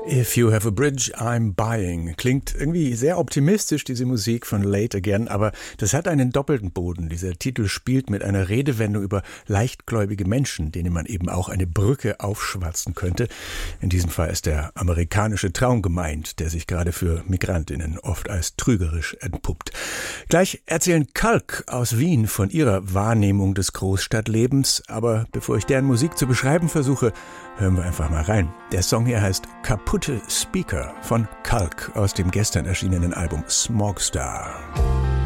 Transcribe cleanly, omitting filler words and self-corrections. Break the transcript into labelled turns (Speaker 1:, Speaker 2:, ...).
Speaker 1: If You Have a Bridge, I'm Buying. Klingt irgendwie sehr optimistisch, diese Musik von Late Again, aber das hat einen doppelten Boden. Dieser Titel spielt mit einer Redewendung über leichtgläubige Menschen, denen man eben auch eine Brücke aufschwatzen könnte. In diesem Fall ist der amerikanische Traum gemeint, der sich gerade für Migrantinnen oft als trügerisch entpuppt. Gleich erzählen Kalk aus Wien von ihrer Wahrnehmung des Großstadtlebens, aber bevor ich deren Musik zu beschreiben versuche, hören wir einfach mal rein. Der Song hier heißt Kaputte Speaker von Kalk aus dem gestern erschienenen Album Smogstar.